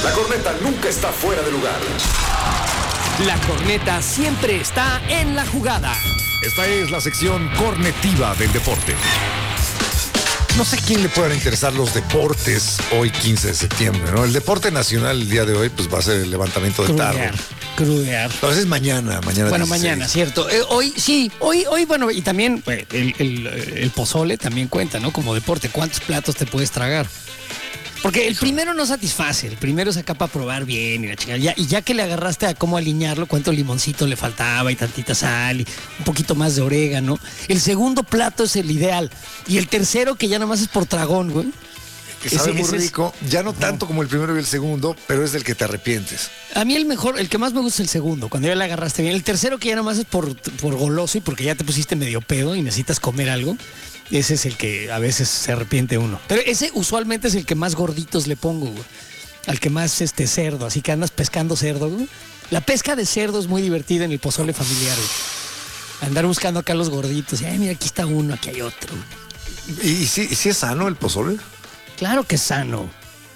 La corneta nunca está fuera de lugar. La corneta siempre está en la jugada. Esta es la sección cornetiva del deporte. No sé quién le puedan interesar los deportes hoy 15 de septiembre, ¿no? El deporte nacional el día de hoy pues va a ser el levantamiento de tarro. Crudear. A veces mañana. Bueno, 16. mañana, cierto. Hoy, bueno, y también el pozole también cuenta, ¿no? Como deporte, ¿cuántos platos te puedes tragar? Porque el primero no satisface, el primero es acá para probar bien y la chingada. Y ya que le agarraste a cómo alinearlo, cuánto limoncito le faltaba y tantita sal y un poquito más de orégano. El segundo plato es el ideal. Y el tercero, que ya nada más es por tragón, güey. Que sabe muy rico, ya no tanto como el primero y el segundo, pero es del que te arrepientes. A mí el que más me gusta es el segundo, cuando ya le agarraste bien. El tercero, que ya nada más es por goloso y porque ya te pusiste medio pedo y necesitas comer algo. Ese es el que a veces se arrepiente uno. Pero ese usualmente es el que más gorditos le pongo, güey. Al que más cerdo, así que andas pescando cerdo, güey. La pesca de cerdo es muy divertida en el pozole familiar, güey. Andar buscando acá los gorditos. Ay, mira, aquí está uno, aquí hay otro. ¿Y si es sano el pozole? Claro que es sano.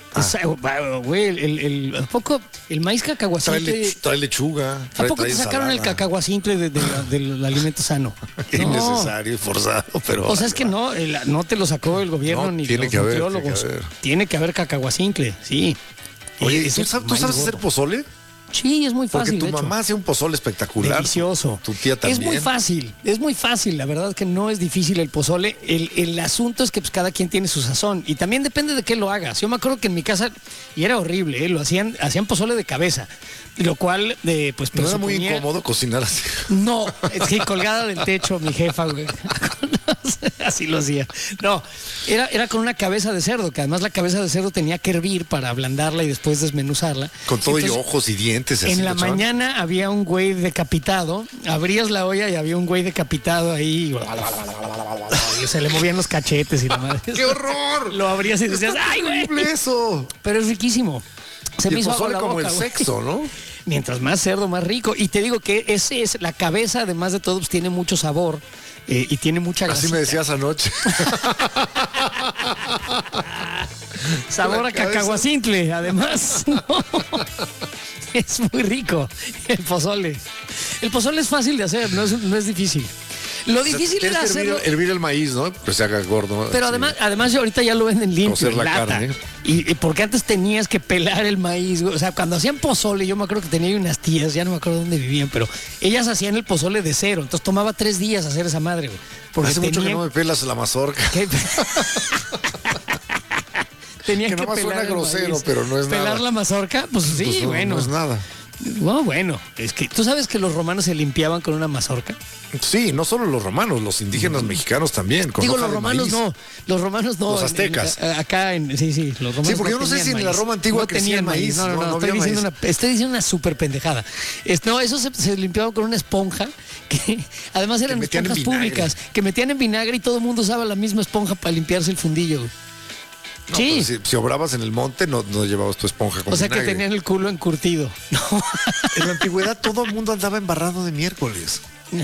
Güey, ¿a poco el maíz cacahuacintle? Trae lechuga. ¿A poco te sacaron el cacahuacintle del alimento sano? Innecesario y forzado, pero... O sea, es que no te lo sacó el gobierno ni los nutriólogos. Tiene que haber cacahuacintle, sí. Oye, ¿tú sabes hacer pozole? Sí, es muy fácil. Porque tu mamá hace un pozole espectacular. Delicioso. Tu tía también. Es muy fácil. La verdad es que no es difícil el pozole. El asunto es que pues, cada quien tiene su sazón. Y también depende de qué lo hagas. Yo me acuerdo que en mi casa, y era horrible, hacían pozole de cabeza. Lo cual, pues ¿No era muy incómodo cocinar así? No, es que colgada del techo mi jefa, güey. Así lo hacía. No, era con una cabeza de cerdo, que además la cabeza de cerdo tenía que hervir para ablandarla y después desmenuzarla. Con todo. Entonces, y ojos y dientes. En la mañana había un güey decapitado, abrías la olla y había un güey decapitado ahí y se le movían los cachetes y la madre. ¡Qué horror! Lo abrías y decías, ¡ay, güey! Eso. Pero es riquísimo. Se me hizo agua la como boca, el güey. sexo, ¿no? Mientras más cerdo, más rico. Y te digo que ese es la cabeza, además de todo, pues tiene mucho sabor y tiene mucha grasita. Así me decías anoche. Sabor a cacahuacintle, además. No. Es muy rico el pozole. El pozole es fácil de hacer, no es difícil. Lo difícil era hacerlo. Hervir el maíz, ¿no? Pues se haga gordo. Pero sí. además ahorita ya lo venden limpio, Cocer la lata. carne. Y porque antes tenías que pelar el maíz, güey. O sea, cuando hacían pozole, yo me acuerdo que tenía unas tías, ya no me acuerdo dónde vivían, pero ellas hacían el pozole de cero. Entonces tomaba 3 días hacer esa madre, güey. Porque hace mucho que no me pelas la mazorca. Tenía que nomás suena grosero, pero no es nada. ¿Pelar la mazorca? Pues sí, pues no, bueno. No es nada. No, bueno, es que tú sabes que los romanos se limpiaban con una mazorca. Sí, no solo los romanos, los indígenas mexicanos también. Digo, los romanos no. Los aztecas. Sí, los romanos. Sí, porque yo no sé si en la Roma antigua tenían maíz. No, estoy diciendo una súper pendejada. No, eso se limpiaba con una esponja, que además eran esponjas públicas, que metían en vinagre y todo el mundo usaba la misma esponja para limpiarse el fundillo. No, sí. Si obrabas en el monte, no llevabas tu esponja con vinagre. Que tenían el culo encurtido. No. En la antigüedad todo el mundo andaba embarrado de miércoles.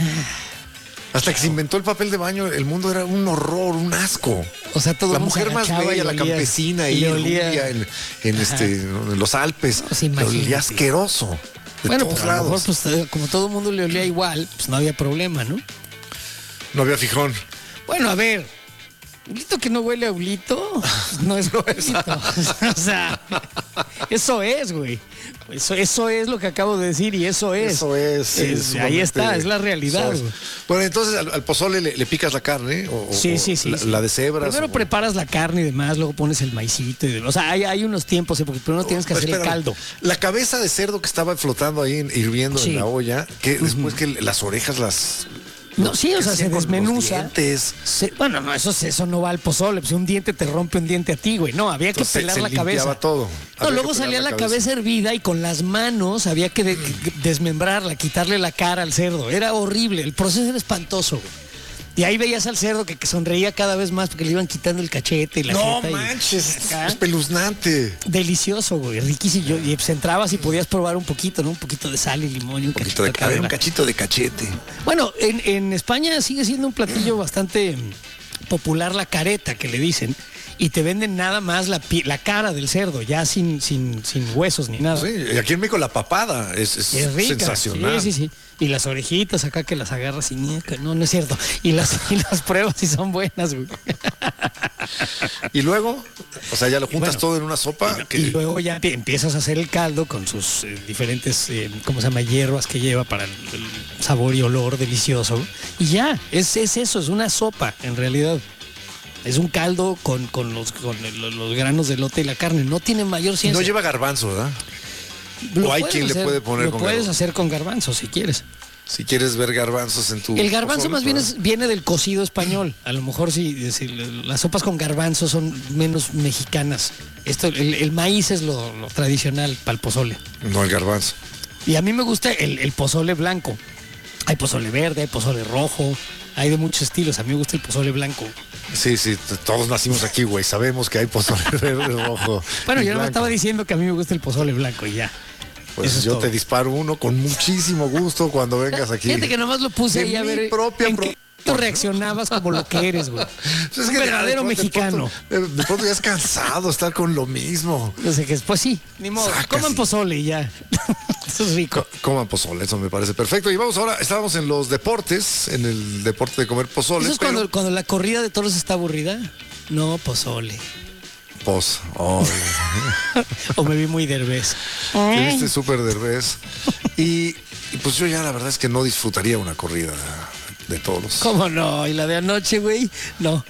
Hasta que se inventó el papel de baño, el mundo era un horror, un asco. O sea, todo la mujer más bella, la campesina y olía en los Alpes, le olía asqueroso. Bueno, pues a lo mejor, pues, como todo el mundo le olía igual, pues no había problema, ¿no? No había fijón. Bueno, a ver. ¿Ulito que no huele a ulito? No es ulito. O sea, eso es, güey. Eso es lo que acabo de decir y eso es. Eso es. Ahí está, es la realidad. Bueno, entonces al pozole le picas la carne o sí. La deshebras. Primero preparas la carne y demás, luego pones el maicito y demás. O sea, hay unos tiempos, porque primero tienes que hacer el caldo. La cabeza de cerdo que estaba flotando ahí hirviendo en la olla, que después que las orejas las... No, sí, o sea, se desmenuza. Bueno, no, eso no va al pozole. Pues un diente te rompe un diente a ti, güey. No, había que pelar la cabeza. Todo. No, luego salía la cabeza hervida y con las manos había que desmembrarla, quitarle la cara al cerdo. Era horrible, el proceso era espantoso, güey. Y ahí veías al cerdo que sonreía cada vez más porque le iban quitando el cachete y la jeta. No manches, es espeluznante. Delicioso, güey, riquísimo. Y pues entrabas y podías probar un poquito, ¿no? Un poquito de sal y limón y un cachito de cadera. Un cachito de cachete. Bueno, en España sigue siendo un platillo bastante popular la careta, que le dicen. y te venden nada más la cara del cerdo, ya sin huesos ni nada. Sí, y aquí en México la papada es rica, sensacional. Sí. Y las orejitas acá que las agarras y no es cierto. Y las pruebas sí son buenas, güey. Y luego, o sea, ya lo juntas todo en una sopa. Y luego ya empiezas a hacer el caldo con sus diferentes, ¿cómo se llama? Hierbas que lleva para el sabor y olor delicioso. Y ya, es eso, es una sopa en realidad. Es un caldo con los granos de elote y la carne. No tiene mayor ciencia. No lleva garbanzo, ¿verdad? O hay quien le puede poner con garbanzo. Lo puedes hacer con garbanzo si quieres. Si quieres ver garbanzos en tu... El garbanzo más bien viene del cocido español. A lo mejor si las sopas con garbanzo son menos mexicanas. El maíz es lo tradicional para el pozole. No el garbanzo. Y a mí me gusta el pozole blanco. Hay pozole verde, hay pozole rojo, hay de muchos estilos. A mí me gusta el pozole blanco. Sí, todos nacimos aquí, güey. Sabemos que hay pozole verde, rojo. Bueno, yo no me estaba diciendo que a mí me gusta el pozole blanco y ya. Pues yo te disparo uno con muchísimo gusto cuando vengas aquí. Fíjate que nomás lo puse ahí a ver en qué tú reaccionabas como lo que eres, güey. Pues es que verdadero mexicano. De pronto ya es cansado estar con lo mismo. No sé qué es. Pues sí, ni modo. Coman pozole y ya. Eso es rico. Coman pozole, eso me parece perfecto. Y vamos ahora, estábamos en los deportes, en el deporte de comer pozole. ¿Eso es cuando la corrida de toros está aburrida? No, pozole. O me vi muy derbez. Te viste súper derbez. Y pues yo ya la verdad es que no disfrutaría una corrida de toros. ¿Cómo no? ¿Y la de anoche, güey? No.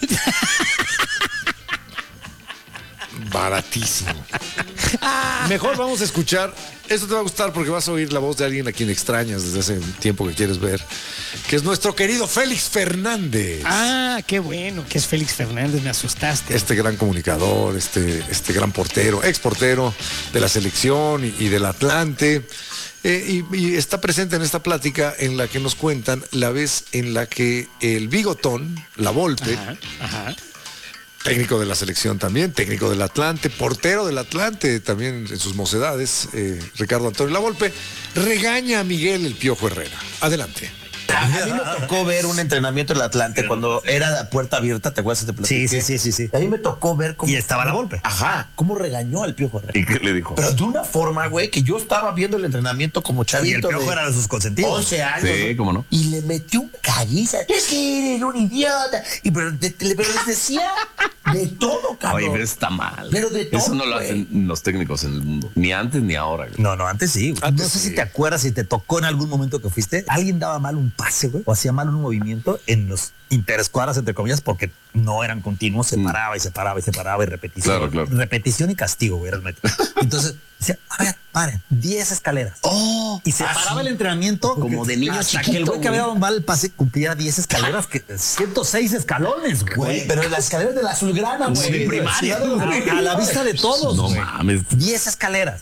Baratísimo. Mejor vamos a escuchar. Esto te va a gustar porque vas a oír la voz de alguien a quien extrañas desde hace tiempo que quieres ver, que es nuestro querido Félix Fernández. Ah, qué bueno que es Félix Fernández, me asustaste. Este gran comunicador, este gran portero, ex portero de la selección y del Atlante. Y está presente en esta plática en la que nos cuentan la vez en la que el bigotón, la Volpe, técnico de la selección también, técnico del Atlante, portero del Atlante también en sus mocedades, Ricardo Antonio La Volpe, regaña a Miguel el Piojo Herrera. Adelante. A mí me tocó ver un entrenamiento en el Atlante cuando era de puerta abierta, ¿te acuerdas? Sí. A mí me tocó ver cómo... Y estaba La Volpe. Ajá, cómo regañó al Piojo Herrera. ¿Y qué le dijo? Pero de una forma, güey, que yo estaba viendo el entrenamiento como chavito. Y el Piojo era de sus consentidos. 11 años. Sí, cómo no. Y le metió un caguiza. Es que eres un idiota. Pero les decía de todo, cabrón. Oye, pero está mal. Pero de todo, eso no lo hacen los técnicos en el mundo. Ni antes ni ahora. No, antes sí. No sé si te acuerdas, si te tocó en algún momento que fuiste. Alguien daba mal un pase, güey. O hacía mal un movimiento en los interescuadras, entre comillas, porque no eran continuos, se paraba y repetición. Claro. Repetición y castigo, güey, realmente. Entonces, decía, a ver, paren, 10 escaleras. Y se paraba el entrenamiento como de niño hasta chiquito, que el güey que había dado mal el pase cumplía 10 escaleras, que 106 escalones, güey. Pero las escaleras de la azulgrana, güey. De primaria. A la vista de todos, No güey. mames. 10 escaleras.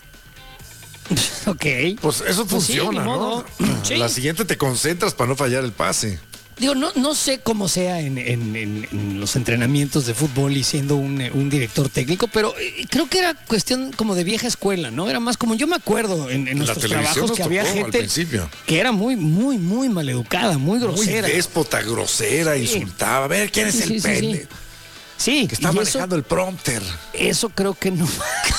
Ok. Pues eso funciona, ¿no? Sí. La siguiente te concentras para no fallar el pase. Digo, no sé cómo sea en los entrenamientos de fútbol y siendo un director técnico, pero creo que era cuestión como de vieja escuela, ¿no? Era más como, yo me acuerdo en nuestros trabajos que había gente que era muy, muy, muy maleducada, muy grosera. Muy déspota, grosera, insultaba. A ver, ¿quién es el pene? Sí. Que está manejando el prompter. Eso creo que no.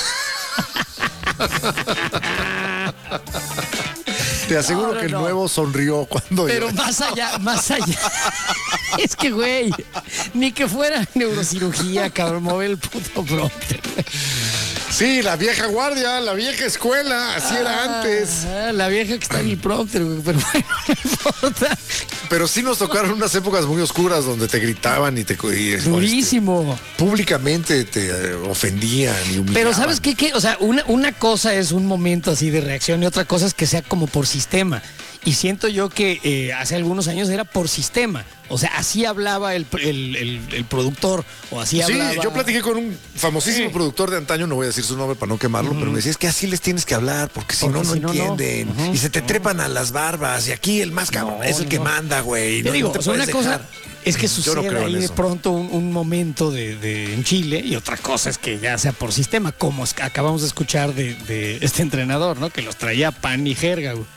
Te aseguro que el nuevo sonrió cuando... Pero más allá. Es que, güey, ni que fuera neurocirugía, cabrón, mover el puto prompter. Sí, la vieja guardia, la vieja escuela, así era antes. La vieja que está en el prompter, güey, pero bueno, no importa. Pero sí nos tocaron unas épocas muy oscuras donde te gritaban y durísimo. Públicamente te ofendían y humillaban. Pero ¿sabes qué? O sea, una cosa es un momento así de reacción y otra cosa es que sea como por sistema. Y siento yo que hace algunos años era por sistema. O sea, así hablaba el productor o así hablaba... Sí, yo platiqué con un famosísimo productor de antaño, no voy a decir su nombre para no quemarlo, pero me decía, es que así les tienes que hablar porque si no entienden. Y se te trepan a las barbas y aquí el más cabrón es el que manda, güey. Te digo, una cosa es que sucede ahí de pronto un momento en Chile y otra cosa es que ya sea por sistema, como acabamos de escuchar de este entrenador, ¿no? Que los traía pan y jerga, güey.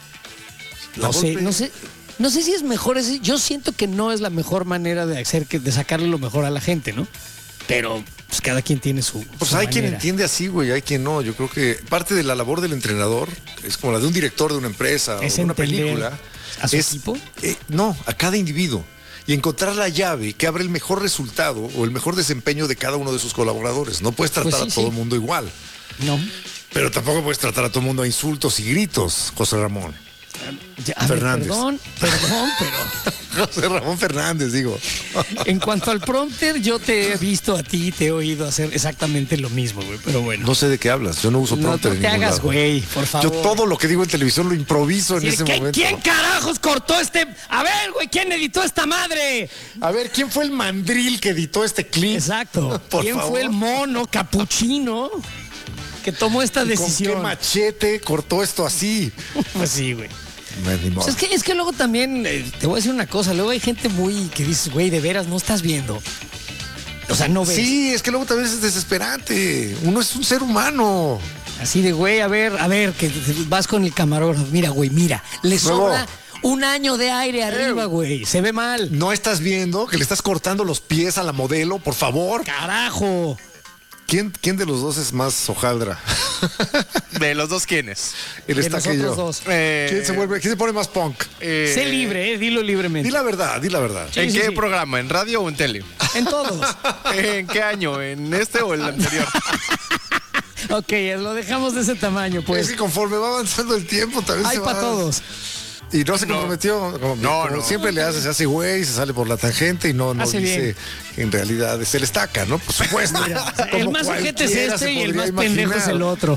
No sé si es mejor. Yo siento que no es la mejor manera de sacarle lo mejor a la gente, ¿no? pero pues cada quien tiene su Pues su hay quien manera. entiende así, güey, hay quien no. Yo creo que parte de la labor del entrenador es como la de un director de una empresa Es o de una entender película. a su equipo. No, a cada individuo. Y encontrar la llave que abre el mejor resultado o el mejor desempeño de cada uno de sus colaboradores. No puedes tratar Pues sí, a todo sí. el mundo igual. No. Pero tampoco puedes tratar a todo el mundo a insultos y gritos, José Ramón. Ya, a ver, Fernández. perdón, pero José Ramón Fernández, digo. en cuanto al prompter, yo te he visto a ti, te he oído hacer exactamente lo mismo, güey. Pero bueno. No sé de qué hablas, yo no uso No, prompter no en te ningún hagas, lado. güey, por favor. Yo todo lo que digo en televisión lo improviso en Sí, ese momento. ¿Quién carajos cortó este? A ver, güey, ¿quién editó esta madre? A ver, ¿quién fue el mandril que editó este clip? Exacto. Por ¿Quién favor. fue el mono capuchino que tomó esta ¿Con qué decisión? machete cortó esto así? Pues sí, güey. Ni modo. Pues es que luego también, te voy a decir una cosa, luego hay gente muy que dices, güey, de veras no estás viendo. O sea, no ves. Sí, es que luego también es desesperante. Uno es un ser humano. Así de, güey, a ver, que vas con el camarógrafo. Mira, güey, mira, le Luego- sobra un año de aire arriba, güey. Se ve mal. No estás viendo que le estás cortando los pies a la modelo, por favor. Carajo. ¿Quién de los dos es más hojaldra? ¿De los dos quiénes? Él De está que nosotros yo. dos. ¿Quién se pone más punk? Sé libre, dilo libremente. Di la verdad, di la verdad. Sí, ¿En sí, qué sí. programa? ¿En radio o en tele? En todos. ¿En qué año? ¿En este o el anterior? Ok, lo dejamos de ese tamaño, Es pues. que conforme va avanzando el tiempo también Hay se va... para todos. Y no se comprometió, como siempre le hace, se hace güey, se sale por la tangente y no Hace dice bien. que en realidad es el estaca, ¿no? Por supuesto. El Como más ojete es cualquiera este se y el podría más pendejo es imaginar. el otro.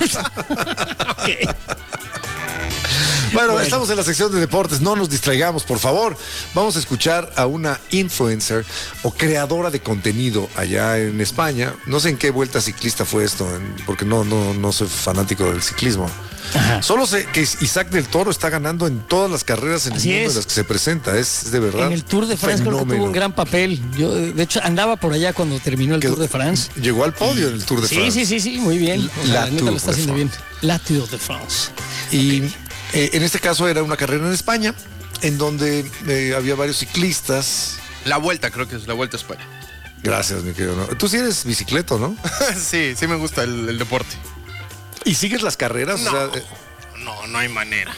Bueno, estamos en la sección de deportes, no nos distraigamos, por favor. Vamos a escuchar a una influencer o creadora de contenido allá en España. No sé en qué vuelta ciclista fue esto, porque no soy fanático del ciclismo. Ajá. Solo sé que Isaac del Toro está ganando en todas las carreras en Así el mundo es. en las que se presenta. Es de verdad. En el Tour de France creo que fenómeno. tuvo un gran papel. Yo, de hecho, andaba por allá cuando terminó el Que Tour de France. Llegó al podio en el Tour de France. Sí, muy bien. O sea, La la neta Tour lo está de haciendo bien. France. La Tour de France. Y en este caso era una carrera en España, en donde había varios ciclistas. La vuelta, creo que es la vuelta a España. Gracias, mi querido. ¿No? Tú sí eres bicicleto, ¿no? Sí me gusta el deporte. ¿Y sigues las carreras? No. O sea, No hay manera.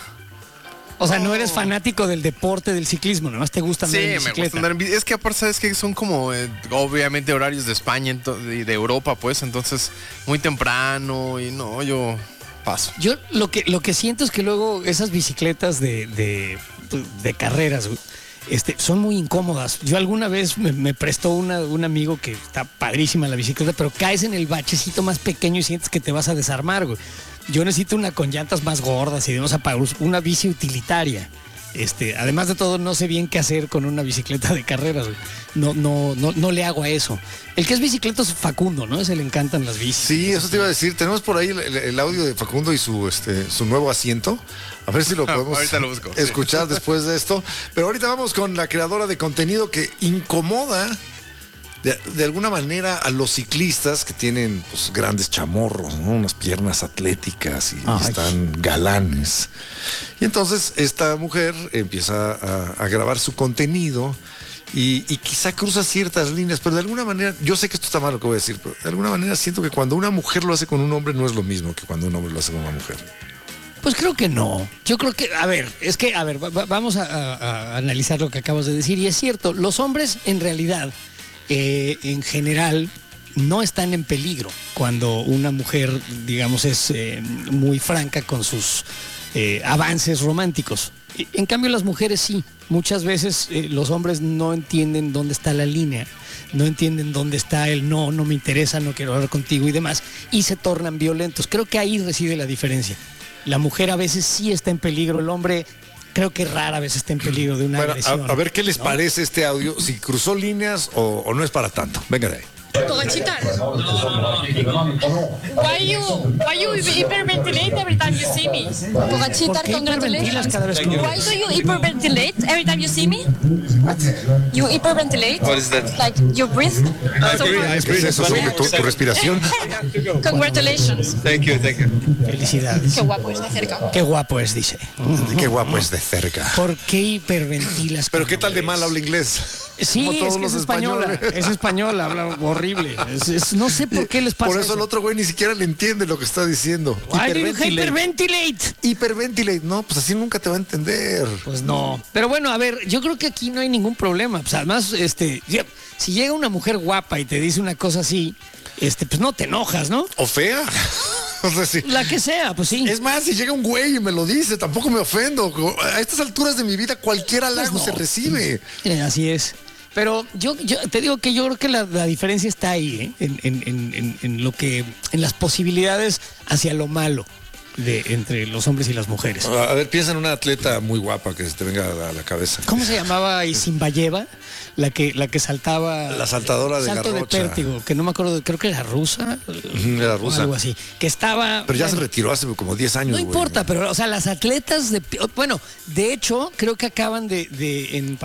O sea, no eres fanático del deporte del ciclismo, nada más te gusta andar en Sí, me bicicleta. gusta andar en bici. Es que aparte, sabes que son como, obviamente, horarios de España y de Europa, pues, entonces, muy temprano y no, yo paso. Yo lo que siento es que luego esas bicicletas de carreras, güey, son muy incómodas. Yo alguna vez me prestó un amigo que está padrísima la bicicleta, pero caes en el bachecito más pequeño y sientes que te vas a desarmar, güey. Yo necesito una con llantas más gordas y demás, una bici utilitaria. Además de todo, no sé bien qué hacer con una bicicleta de carreras, güey. No le hago a eso. El que es bicicleta es Facundo, ¿no? Ese le encantan las bicis. sí, eso te iba a decir. Tenemos por ahí el audio de Facundo y su nuevo asiento. A ver si lo podemos Ahorita lo busco, sí. escuchar después de esto. Pero ahorita vamos con la creadora de contenido que incomoda de alguna manera a los ciclistas que tienen pues, grandes chamorros, ¿no? Unas piernas atléticas y Ay. están galanes. Y entonces esta mujer empieza a grabar su contenido y quizá cruza ciertas líneas, pero de alguna manera, yo sé que esto está mal lo que voy a decir, pero de alguna manera siento que cuando una mujer lo hace con un hombre no es lo mismo que cuando un hombre lo hace con una mujer. Pues creo que no. Yo creo que, vamos a analizar lo que acabas de decir. Y es cierto, los hombres en realidad, en general, no están en peligro cuando una mujer, digamos, es muy franca con sus avances románticos. En cambio, las mujeres sí. Muchas veces los hombres no entienden dónde está la línea, no entienden dónde está el no me interesa, no quiero hablar contigo y demás, y se tornan violentos. Creo que ahí reside la diferencia. La mujer a veces sí está en peligro, el hombre creo que rara vez está en peligro de una Bueno, agresión. a ver qué les parece este audio, si cruzó líneas o no es para tanto. Venga de ahí. Conchita, why you hyperventilate every time you see me? ¿Por qué hiperventilas cada vez que me Why ves? do you hyperventilate every time you see me? You hyperventilate? What is that? Like you breathe? So ¿Qué es eso sobre tu respiración? congratulations. Thank you. Felicidades. Qué guapo está cerca. Qué guapo es, dice. Qué guapo es de cerca. ¿Por qué hiperventilas? Pero cuando qué tal de ves? mal habla inglés. Sí, Como es todos que los es española. españoles. Es española, habla horrible. horrible. No sé por qué les pasa Por eso el otro güey ni siquiera le entiende lo que está diciendo. Why do you hyperventilate? Hiperventilate. No, pues así nunca te va a entender. Pues no. Pero bueno, a ver, yo creo que aquí no hay ningún problema. Pues además, si llega una mujer guapa y te dice una cosa así, pues no te enojas, ¿no? O fea. O sea, sí. La que sea, pues sí. Es más, si llega un güey y me lo dice, tampoco me ofendo. A estas alturas de mi vida, cualquier halago Pues no. se recibe. Así es. Pero yo te digo que yo creo que la diferencia está ahí, en lo que, en las posibilidades hacia lo malo entre los hombres y las mujeres. A ver, piensa en una atleta muy guapa que se te venga a la cabeza. ¿Cómo se llamaba Isinbayeva? La que saltaba. La saltadora de salto garrocha. de pértigo, que no me acuerdo, creo que era rusa. Era rusa. O algo así. Que estaba. Pero ya se bueno, retiró hace como 10 años. no güey. importa, pero, o sea, las atletas de. Bueno, de hecho, creo que acaban en